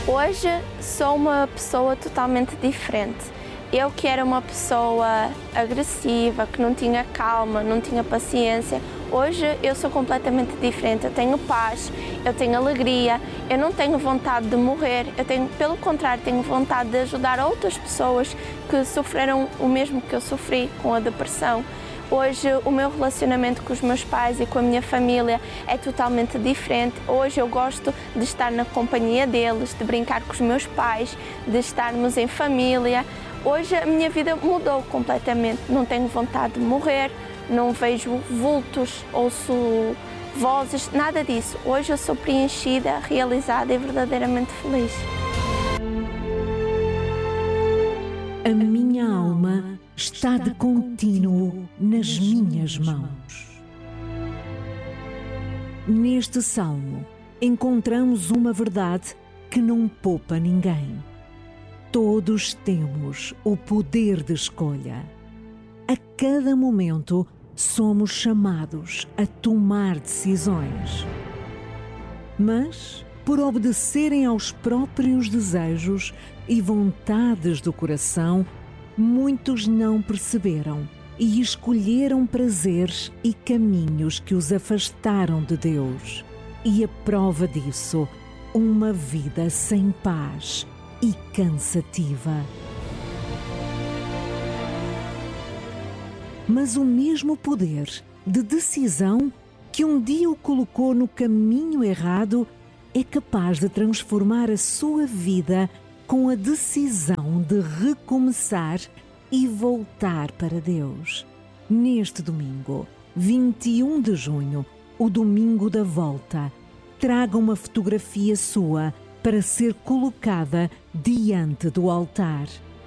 Hoje sou uma pessoa totalmente diferente. Eu que era uma pessoa agressiva, que não tinha calma, não tinha paciência, hoje eu sou completamente diferente. Eu tenho paz, eu tenho alegria, eu não tenho vontade de morrer, pelo contrário, tenho vontade de ajudar outras pessoas que sofreram o mesmo que eu sofri com a depressão. Hoje o meu relacionamento com os meus pais e com a minha família é totalmente diferente. Hoje eu gosto de estar na companhia deles, de brincar com os meus pais, de estarmos em família. Hoje a minha vida mudou completamente. Não tenho vontade de morrer, não vejo vultos, ouço vozes, nada disso. Hoje eu sou preenchida, realizada e verdadeiramente feliz. A minha alma está de contínuo nas minhas mãos. Neste salmo encontramos uma verdade que não poupa ninguém. Todos temos o poder de escolha. A cada momento somos chamados a tomar decisões. Mas, por obedecerem aos próprios desejos e vontades do coração, muitos não perceberam e escolheram prazeres e caminhos que os afastaram de Deus. E a prova disso, uma vida sem paz e cansativa. Mas o mesmo poder de decisão que um dia o colocou no caminho errado é capaz de transformar a sua vida com a decisão de recomeçar e voltar para Deus. Neste domingo, 21 de junho, o domingo da volta, traga uma fotografia sua para ser colocada diante do altar.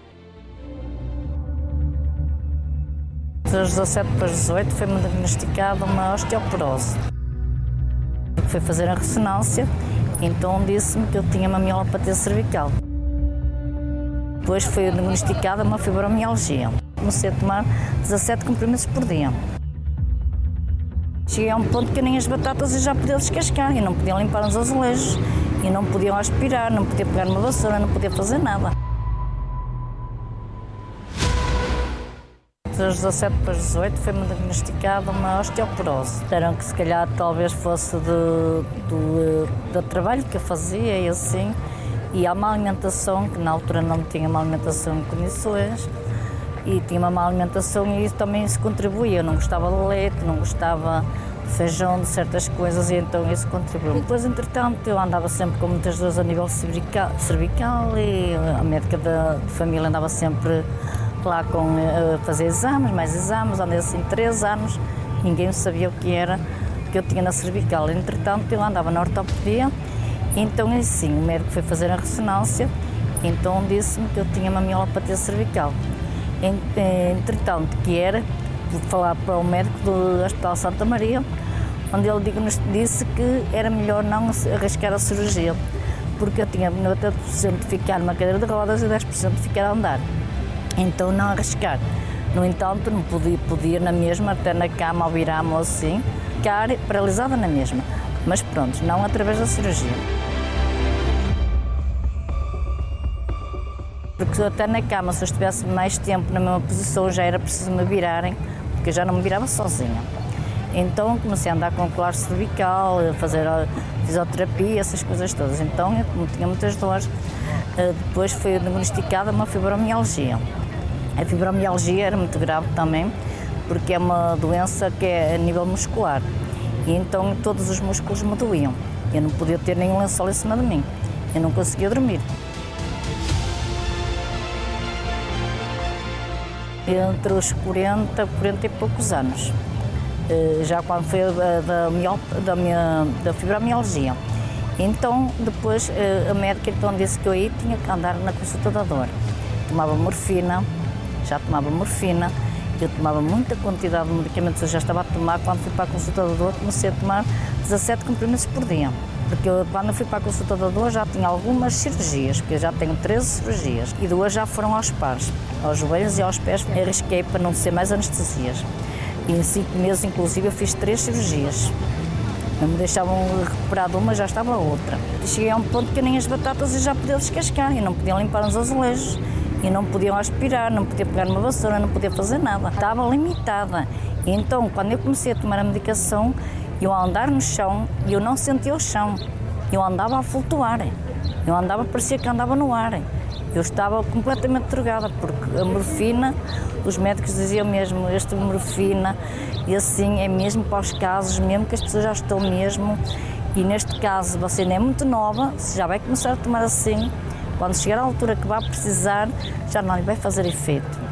Das 17 para as 18 foi-me diagnosticada uma osteoporose. Fui fazer a ressonância, então disse-me que eu tinha uma mielopatia cervical. Depois foi diagnosticada uma fibromialgia. Comecei a tomar 17 comprimidos por dia. Cheguei a um ponto que nem as batatas eu já podia descascar, e não podia limpar os azulejos, e não podia aspirar, não podia pegar uma vassoura, não podia fazer nada. Das 17 para as 18 foi-me diagnosticada uma osteoporose. Disseram que se calhar talvez fosse do trabalho que eu fazia e assim, e há uma alimentação, que na altura não tinha uma alimentação em condições, e tinha uma má alimentação e isso também se contribuía. Eu não gostava de leite, não gostava de feijão, de certas coisas, e então isso contribuiu. Depois, entretanto, eu andava sempre com muitas dores a nível cervical e a médica de família andava sempre lá a fazer exames, mais exames, andei assim 3 anos, ninguém sabia o que era que eu tinha na cervical. Entretanto, eu andava na ortopedia, então assim, o médico foi fazer a ressonância, então disse-me que eu tinha uma mielopatia cervical. Entretanto, que era, vou falar para o médico do Hospital Santa Maria, onde ele disse que era melhor não arriscar a cirurgia, porque eu tinha 90% de ficar numa cadeira de rodas e 10% de ficar a andar. Então não arriscar. No entanto, não podia na mesma, até na cama, ao virar-me ou assim, ficar paralisada na mesma. Mas pronto, não através da cirurgia. Porque até na cama, se eu estivesse mais tempo na mesma posição, já era preciso me virarem, porque eu já não me virava sozinha. Então comecei a andar com colar cervical, a fazer a fisioterapia, essas coisas todas. Então eu tinha muitas dores. Depois foi diagnosticada uma fibromialgia. A fibromialgia era muito grave também, porque é uma doença que é a nível muscular. E então todos os músculos me doíam. Eu não podia ter nenhum lençol em cima de mim. Eu não conseguia dormir. Entre os 40 e poucos anos. Já quando foi da fibromialgia. Então, depois, a médica então disse que eu aí tinha que andar na consulta da dor. Tomava morfina, eu tomava muita quantidade de medicamentos, eu já estava a tomar, quando fui para a consulta da dor, comecei a tomar 17 comprimidos por dia. Porque eu, quando eu fui para a consulta da dor, já tinha algumas cirurgias, porque eu já tenho 13 cirurgias, e 2 já foram aos pares, aos joelhos e aos pés, arrisquei para não ser mais anestesias. E em 5 meses, inclusive, eu fiz 3 cirurgias. Não me deixavam recuperar de uma, já estava a outra. E cheguei a um ponto que nem as batatas eu já podia descascar e não podiam limpar os azulejos. E não podiam aspirar, não podia pegar numa vassoura, não podia fazer nada. Estava limitada. E então, quando eu comecei a tomar a medicação, eu a andar no chão e eu não sentia o chão. Eu andava a flutuar. Eu andava, parecia que andava no ar. Eu estava completamente drogada, porque a morfina, os médicos diziam mesmo, esta morfina, e assim é mesmo para os casos, mesmo que as pessoas já estão mesmo. E neste caso, você não é muito nova, se já vai começar a tomar assim, quando chegar à altura que vai precisar, já não lhe vai fazer efeito.